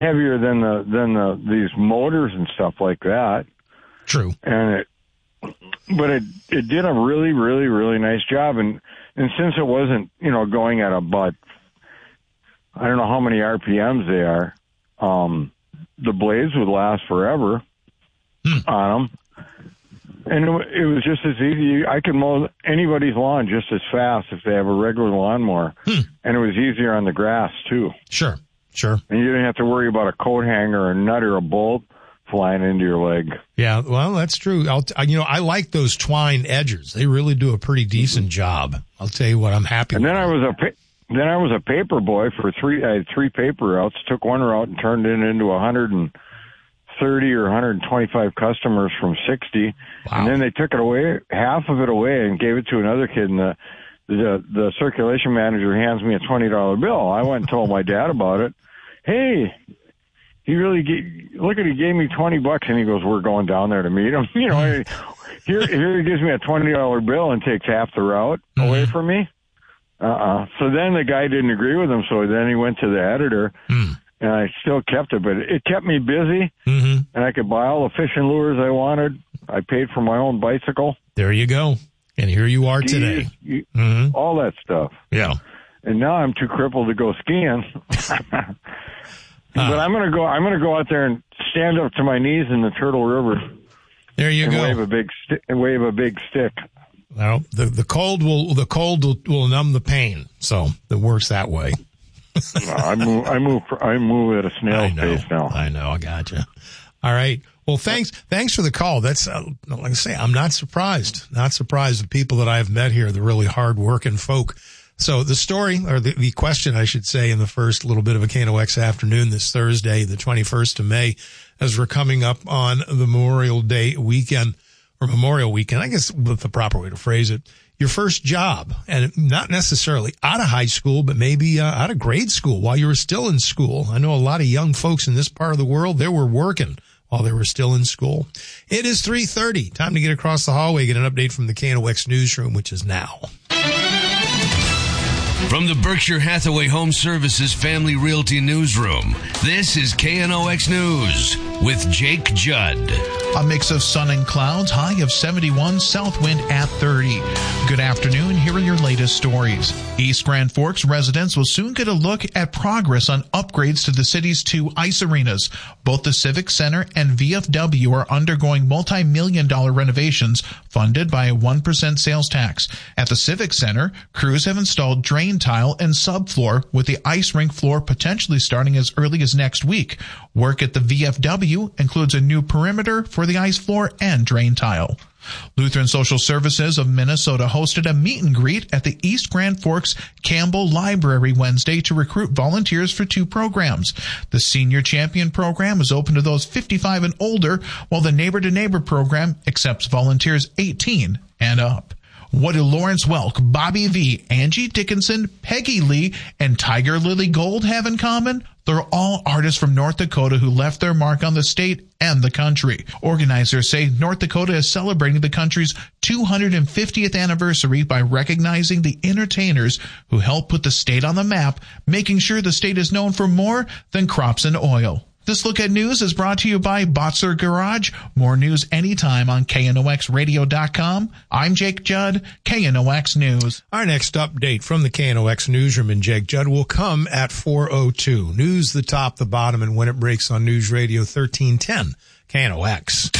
heavier than these motors and stuff like that. True. And it did a really, really, really nice job. And since it wasn't, going at about, I don't know how many RPMs they are, the blades would last forever on them. And it was just as easy. I could mow anybody's lawn just as fast if they have a regular lawnmower. And it was easier on the grass, too. Sure. And you didn't have to worry about a coat hanger, or a nut, or a bolt flying into your leg. Yeah, well, that's true. I like those twine edgers. They really do a pretty decent job. I'll tell you what, I'm happy with. And then I was a paper boy for I had 3 paper routes, took one route and turned it into 130 or 125 customers from 60. Wow. And then they took it away, half of it away, and gave it to another kid. And the circulation manager hands me a $20 bill. I went and told my dad about it. Hey, he really he gave me $20, and he goes, "We're going down there to meet him." Here he gives me a $20 bill and takes half the route away from me. So then the guy didn't agree with him, so then he went to the editor, and I still kept it, but it kept me busy, and I could buy all the fishing lures I wanted. I paid for my own bicycle. There you go. And here you are today. All that stuff. Yeah. And now I'm too crippled to go skiing. But I'm gonna go out there and stand up to my knees in the Turtle River. There you go. Wave a big stick. Well, the cold will numb the pain, so it works that way. I move at a snail's pace now. I know. I gotcha. All right. Well, thanks for the call. That's like I say, I'm not surprised. Not surprised. The people that I've met here, the really hard-working folk. So the story, or the question, I should say, in the first little bit of a KNOX afternoon this Thursday, the 21st of May, as we're coming up on the Memorial Day weekend, or Memorial Weekend, I guess the proper way to phrase it, your first job, and not necessarily out of high school, but maybe out of grade school while you were still in school. I know a lot of young folks in this part of the world, they were working while they were still in school. It is 3:30. Time to get across the hallway, get an update from the KNOX newsroom, which is now. From the Berkshire Hathaway Home Services Family Realty Newsroom, this is KNOX News with Jake Judd. A mix of sun and clouds, high of 71, south wind at 30. Good afternoon, here are your latest stories. East Grand Forks residents will soon get a look at progress on upgrades to the city's 2 ice arenas. Both the Civic Center and VFW are undergoing multi-million-dollar renovations funded by a 1% sales tax. At the Civic Center, crews have installed drain tile and subfloor, with the ice rink floor potentially starting as early as next week. Work at the VFW includes a new perimeter for the ice floor and drain tile. Lutheran Social Services of Minnesota hosted a meet and greet at the East Grand Forks Campbell Library Wednesday to recruit volunteers for 2 programs. The Senior Champion program is open to those 55 and older, while the Neighbor to Neighbor program accepts volunteers 18 and up. What do Lawrence Welk, Bobby V, Angie Dickinson, Peggy Lee, and Tiger Lily Gold have in common? They're all artists from North Dakota who left their mark on the state and the country. Organizers say North Dakota is celebrating the country's 250th anniversary by recognizing the entertainers who helped put the state on the map, making sure the state is known for more than crops and oil. This Look at News is brought to you by Botzler Garage. More news anytime on KNOXradio.com. I'm Jake Judd, KNOX News. Our next update from the KNOX newsroom and Jake Judd will come at 4:02. News, the top, the bottom, and when it breaks on News Radio 1310, KNOX.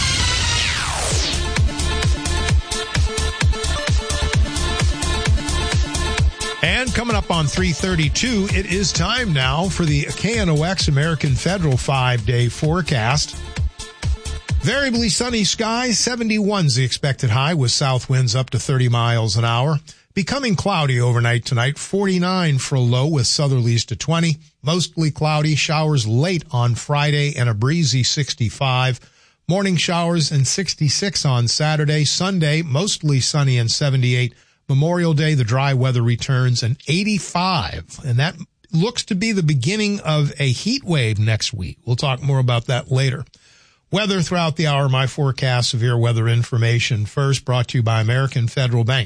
And coming up on 3:32, it is time now for the KNOX American Federal 5-day forecast. Variably sunny skies, 71's the expected high with south winds up to 30 miles an hour. Becoming cloudy overnight tonight, 49 for a low with southerlies to 20. Mostly cloudy, showers late on Friday and a breezy 65. Morning showers and 66 on Saturday. Sunday, mostly sunny and 78. Memorial Day, the dry weather returns, and 85. And that looks to be the beginning of a heat wave next week. We'll talk more about that later. Weather throughout the hour, my forecast, severe weather information first, brought to you by American Federal Bank.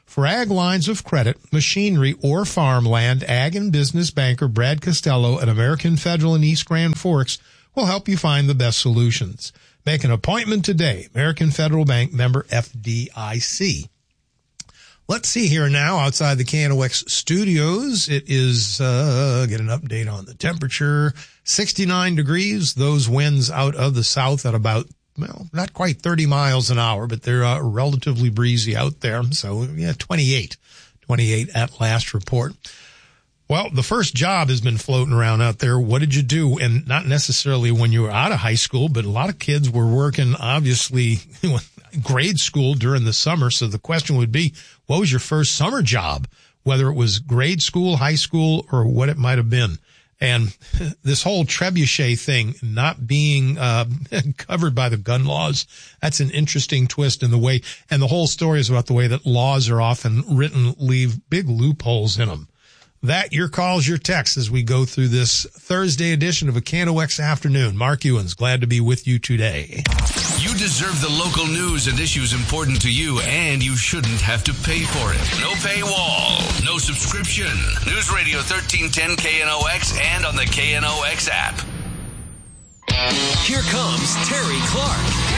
For ag lines of credit, machinery, or farmland, Ag and Business Banker Brad Costello at American Federal in East Grand Forks will help you find the best solutions. Make an appointment today. American Federal Bank, member FDIC. Let's see here now outside the KNOX studios. It is, get an update on the temperature. 69 degrees. Those winds out of the south at about, well, not quite 30 miles an hour, but they're relatively breezy out there. So, yeah, 28 at last report. Well, the first job has been floating around out there. What did you do? And not necessarily when you were out of high school, but a lot of kids were working, obviously, grade school during the summer. So the question would be, what was your first summer job? Whether it was grade school, high school, or what it might have been. And this whole trebuchet thing not being covered by the gun laws, that's an interesting twist in the way. And the whole story is about the way that laws are often written, leave big loopholes in them. That, your calls, your texts as we go through this Thursday edition of a KNOX Afternoon. Mark Ewens, glad to be with you today. You deserve the local news and issues important to you, and you shouldn't have to pay for it. No paywall, no subscription. News Radio 1310 KNOX and on the KNOX app. Here comes Terry Clark.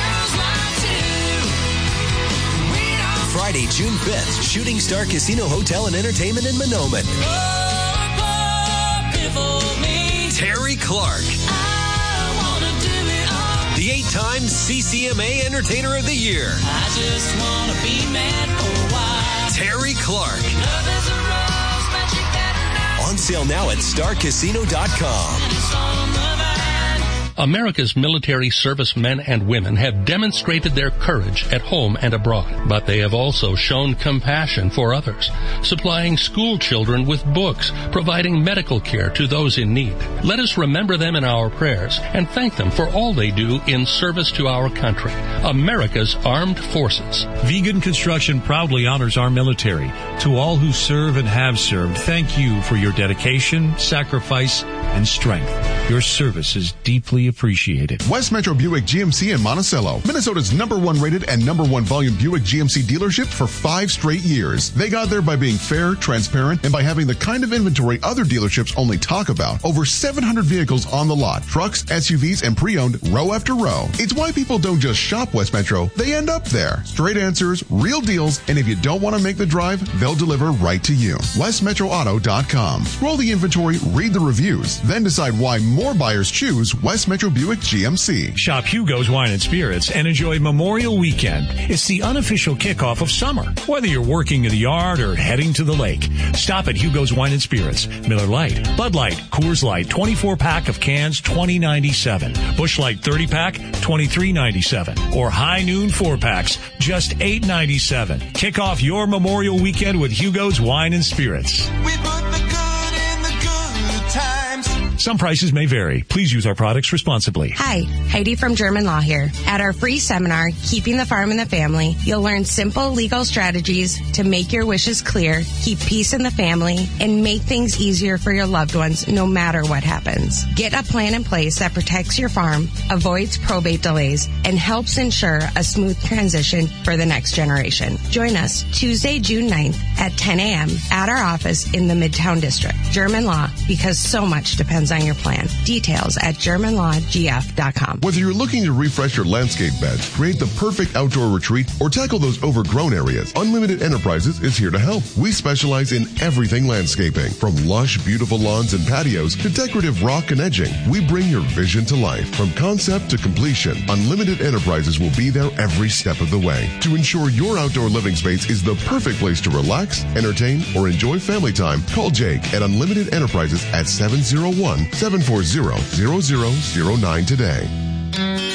Friday, June 5th, Shooting Star Casino Hotel and Entertainment in Mahnomen. Terry Clark. The 8-time CCMA Entertainer of the Year. I just want to be mad for a while. Terry Clark. On sale now at starcasino.com. America's military servicemen and women have demonstrated their courage at home and abroad, but they have also shown compassion for others, supplying school children with books, providing medical care to those in need. Let us remember them in our prayers and thank them for all they do in service to our country, America's armed forces. Vegan Construction proudly honors our military. To all who serve and have served, thank you for your dedication, sacrifice, and strength. Your service is deeply appreciated. West Metro Buick GMC in Monticello, Minnesota's #1 rated and #1 volume Buick GMC dealership for 5 straight years. They got there by being fair, transparent, and by having the kind of inventory other dealerships only talk about. Over 700 vehicles on the lot, trucks, SUVs, and pre-owned row after row. It's why people don't just shop West Metro, they end up there. Straight answers, real deals, and if you don't want to make the drive, they'll deliver right to you. WestMetroAuto.com. Scroll the inventory, read the reviews, then decide why more buyers choose West Metro Buick GMC. Shop Hugo's Wine and Spirits and enjoy Memorial Weekend. It's the unofficial kickoff of summer. Whether you're working in the yard or heading to the lake, stop at Hugo's Wine and Spirits. Miller Lite, Bud Light, Coors Light, 24-pack of cans, $20.97. Busch Light 30-pack, $23.97. Or High Noon 4-packs, just $8.97. Kick off your Memorial Weekend with Hugo's Wine and Spirits. We put the good in the good times. Some prices may vary. Please use our products responsibly. Hi, Heidi from German Law here. At our free seminar, Keeping the Farm in the Family, you'll learn simple legal strategies to make your wishes clear, keep peace in the family, and make things easier for your loved ones no matter what happens. Get a plan in place that protects your farm, avoids probate delays, and helps ensure a smooth transition for the next generation. Join us Tuesday, June 9th at 10 a.m. at our office in the Midtown District. German Law, because so much depends on your plan. Details at GermanLawGF.com. Whether you're looking to refresh your landscape beds, create the perfect outdoor retreat, or tackle those overgrown areas, Unlimited Enterprises is here to help. We specialize in everything landscaping, from lush, beautiful lawns and patios to decorative rock and edging. We bring your vision to life. From concept to completion, Unlimited Enterprises will be there every step of the way to ensure your outdoor living space is the perfect place to relax, entertain, or enjoy family time. Call Jake at Unlimited Enterprises at 701-740-0009 today.